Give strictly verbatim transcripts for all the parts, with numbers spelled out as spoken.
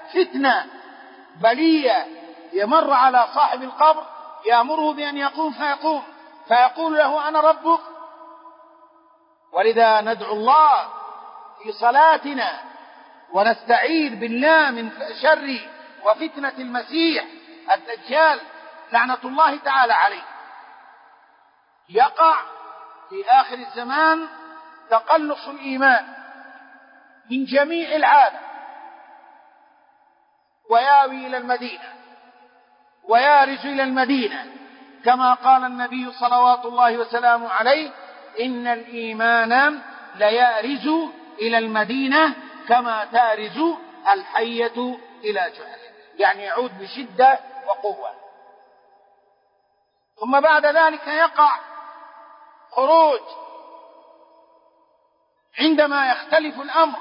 فتنة بلية يمر على صاحب القبر يأمره بأن يقوم فيقوم، فيقول له أنا ربك. ولذا ندعو الله في صلاتنا ونستعيذ بالله من شر وفتنة المسيح الدجال لعنة الله تعالى عليه. يقع في آخر الزمان تقلص الإيمان من جميع العالم، وياوي إلى المدينة ويارج إلى المدينة، كما قال النبي صلوات الله وسلامه عليه: إن الإيمان ليارج إلى المدينة كما تارج الحية إلى جحرها، يعني يعود بشدة وقوة. ثم بعد ذلك يقع خروج عندما يختلف الأمر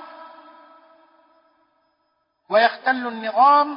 ويختل النظام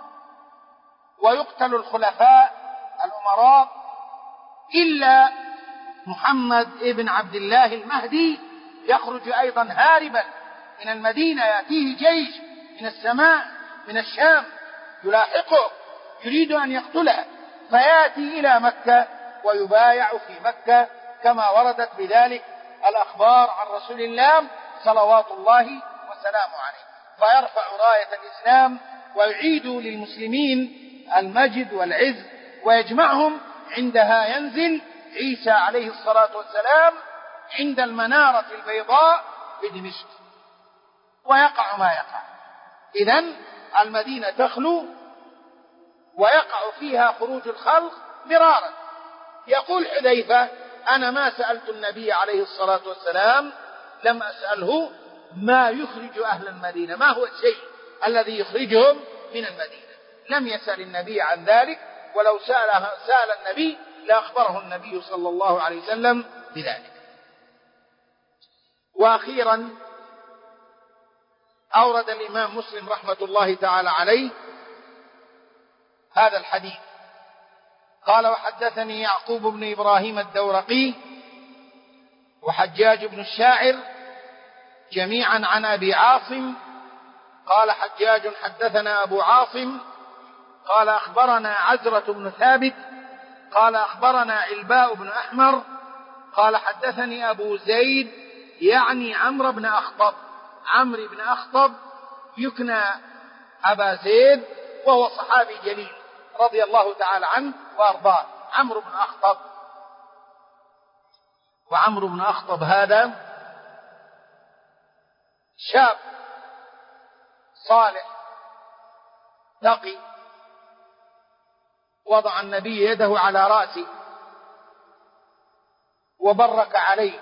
ويقتل الخلفاء الأمراء، إلا محمد ابن عبد الله المهدي يخرج أيضا هاربا من المدينة، يأتيه جيش من السماء من الشام يلاحقه يريد أن يقتله، فيأتي إلى مكة ويبايع في مكة كما وردت بذلك الأخبار عن رسول الله صلوات الله وسلامه عليه، فيرفع راية الإسلام ويعيد للمسلمين المجد والعز ويجمعهم. عندها ينزل عيسى عليه الصلاة والسلام عند المنارة البيضاء بدمشق، ويقع ما يقع. إذن المدينة تخلو ويقع فيها خروج الخلق مرارا. يقول حذيفة: أنا ما سألت النبي عليه الصلاة والسلام، لم أسأله ما يخرج أهل المدينة، ما هو الشيء الذي يخرجهم من المدينة، لم يسأل النبي عن ذلك، ولو سأل, سأل النبي لأخبره النبي صلى الله عليه وسلم بذلك. وأخيرا أورد الإمام مسلم رحمة الله تعالى عليه هذا الحديث، قال: وحدثني يعقوب بن إبراهيم الدورقي وحجاج بن الشاعر جميعا عن أبي عاصم قال حجاج: حدثنا أبو عاصم قال أخبرنا عزرة بن ثابت قال أخبرنا علباء بن أحمر قال حدثني أبو زيد يعني عمرو بن أخطب. عمرو بن أخطب يكنى أبا زيد، وهو صحابي جليل رضي الله تعالى عنه وأرضاه، عمرو بن أخطب. وعمرو بن أخطب هذا شاب صالح تقي، وضع النبي يده على رأسه وبرك عليه.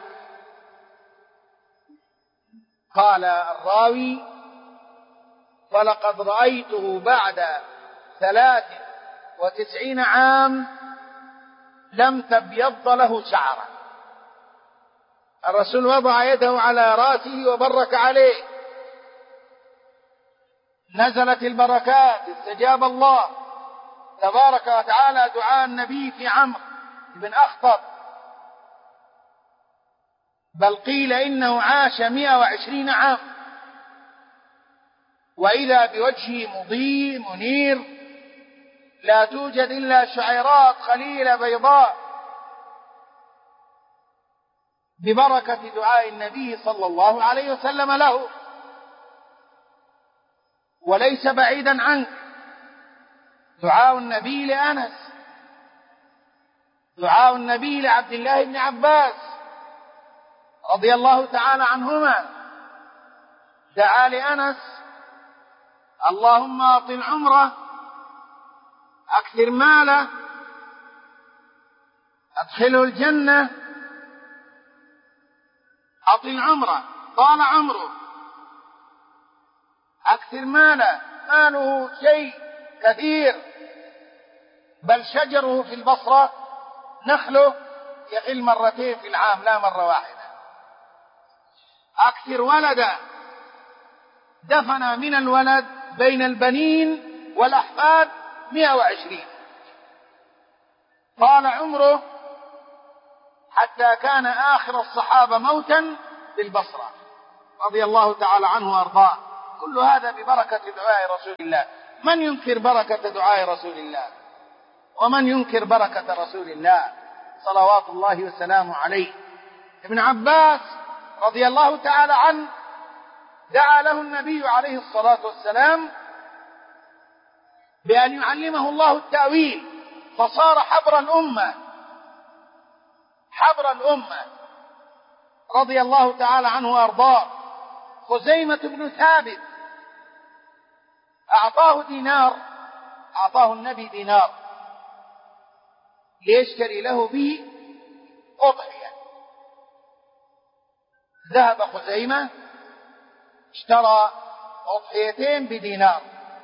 قال الراوي: فلقد رأيته بعد ثلاث وتسعين عام لم تبيض له شعرا. الرسول وضع يده على رأسه وبرك عليه، نزلت البركات، استجاب الله تبارك وتعالى دعاء النبي في عمرو بن أخطب، بل قيل إنه عاش مئة وعشرين عام، وإذا بوجهه مضيء منير لا توجد إلا شعيرات خليلة بيضاء، ببركة دعاء النبي صلى الله عليه وسلم له. وليس بعيدا عنك دعاء النبي لأنس، دعاء النبي لعبد الله بن عباس رضي الله تعالى عنهما، دعا لأنس: اللهم أطل عمره، أكثر ماله، أدخله الجنة. أطل عمره، طال عمره، أكثر ماله، ماله شيء كثير، بل شجره في البصرة نخله يغل مرتين في العام لا مرة واحدة. أكثر ولدا، دفن من الولد بين البنين والأحفاد مئة وعشرين. طال عمره حتى كان آخر الصحابة موتا بالبصرة رضي الله تعالى عنه وأرضاه، كل هذا ببركة دعاء رسول الله. من ينكر بركة دعاء رسول الله؟ ومن ينكر بركة رسول الله صلوات الله وسلامه عليه؟ ابن عباس رضي الله تعالى عنه دعا له النبي عليه الصلاة والسلام بأن يعلمه الله التأويل، فصار حبر الأمة حبر الأمة رضي الله تعالى عنه وأرضاه. خزيمة بن ثابت أعطاه دينار، أعطاه النبي دينار ليشتري له به أضحية. ذهب خزيمة اشترى أضحيتين بدينار،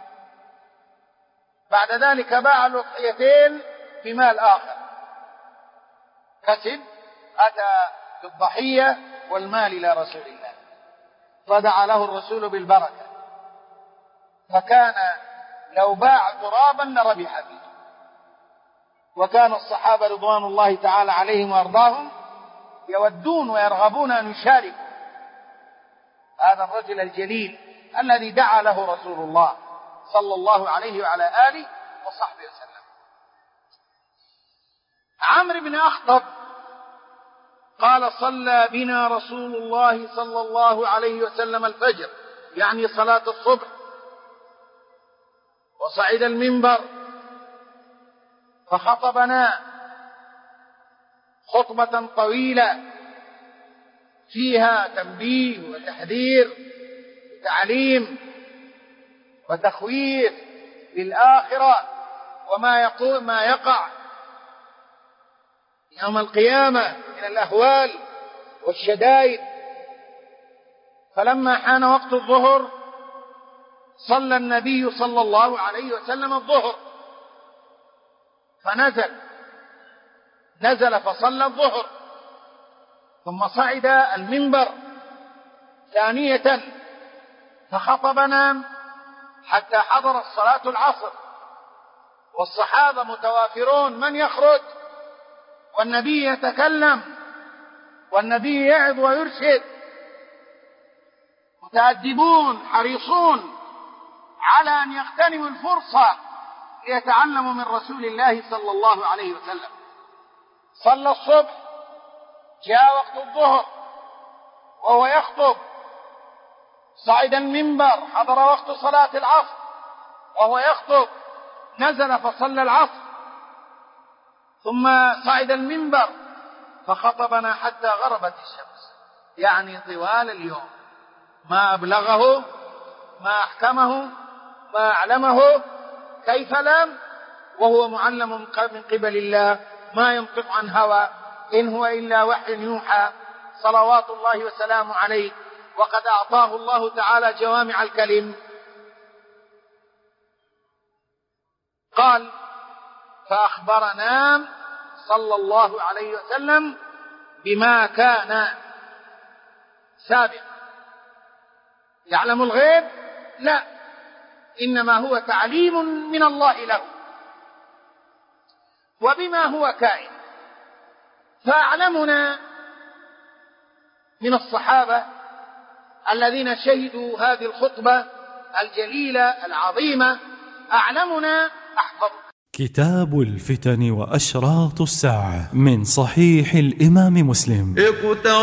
بعد ذلك باع الأضحيتين بمال آخر، كسب، أتى بالضحية والمال إلى رسول الله، فدعا له الرسول بالبركة، فكان لو باع ترابا لربح فيه. وكان الصحابة رضوان الله تعالى عليهم وأرضاهم يودون ويرغبون أن يشاركوا هذا الرجل الجليل الذي دعا له رسول الله صلى الله عليه وعلى آله وصحبه وسلم. عمرو بن أخطب قال: صلى بنا رسول الله صلى الله عليه وسلم الفجر، يعني صلاة الصبح، وصعد المنبر فخطبنا خطبة طويلة فيها تنبيه وتحذير وتعليم وتخويف للآخرة وما يقول ما يقع يوم القيامة من الأهوال والشدائد. فلما حان وقت الظهر صلى النبي صلى الله عليه وسلم الظهر، فنزل نزل فصلى الظهر، ثم صعد المنبر ثانية فخطبنا حتى حضر الصلاة العصر، والصحابة متوافرون من يخرج، والنبي يتكلم والنبي يعظ ويرشد، متأدبون حريصون على أن يغتنموا الفرصة ليتعلموا من رسول الله صلى الله عليه وسلم. صلى الصبح، جاء وقت الظهر وهو يخطب، صعد المنبر، حضر وقت صلاة العصر وهو يخطب، نزل فصلى العصر، ثم صعد المنبر فخطبنا حتى غربت الشمس، يعني طوال اليوم. ما أبلغه، ما أحكمه، ما أعلمه، كيف لم، وهو معلم من قبل الله، ما ينطق عن هوى، إن هو إلا وحي يوحى، صلوات الله وسلامه عليه. وقد أعطاه الله تعالى جوامع الكلم. قال: فأخبرنا صلى الله عليه وسلم بما كان سابق. يعلم الغيب؟ لا، إنما هو تعليم من الله له، وبما هو كائن. فأعلمنا من الصحابة الذين شهدوا هذه الخطبة الجليلة العظيمة، أعلمنا أحفظ. كتاب الفتن وأشراط الساعة من صحيح الإمام مسلم.